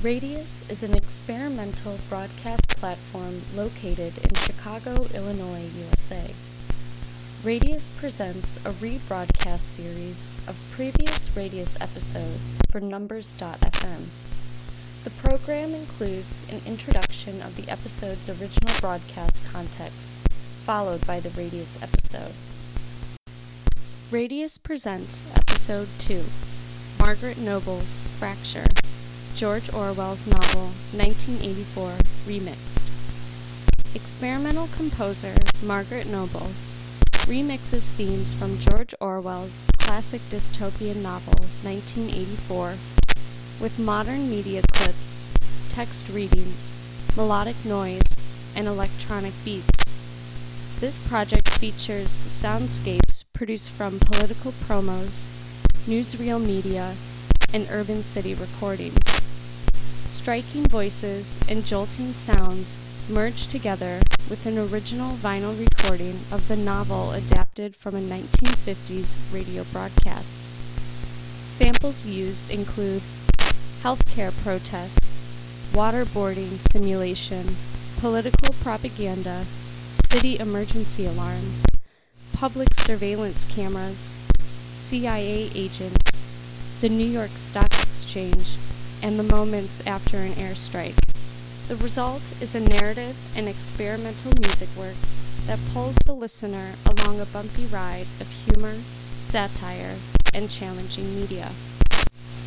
Radius is an experimental broadcast platform located in Chicago, Illinois, USA. Radius presents a rebroadcast series of previous Radius episodes for Numbers.fm. The program includes an introduction of the episode's original broadcast context, followed by the Radius episode. Radius presents Episode 2, Margaret Noble's Fracture, George Orwell's novel 1984 remixed. Experimental composer Margaret Noble remixes themes from George Orwell's classic dystopian novel 1984 with modern media clips, text readings, melodic noise, and electronic beats. This project features soundscapes produced from political promos, newsreel media, and urban city recordings. Striking voices and jolting sounds merge together with an original vinyl recording of the novel adapted from a 1950s radio broadcast. Samples used include healthcare protests, waterboarding simulation, political propaganda, city emergency alarms, public surveillance cameras, CIA agents, the New York Stock Exchange, and the moments after an airstrike. The result is a narrative and experimental music work that pulls the listener along a bumpy ride of humor, satire, and challenging media.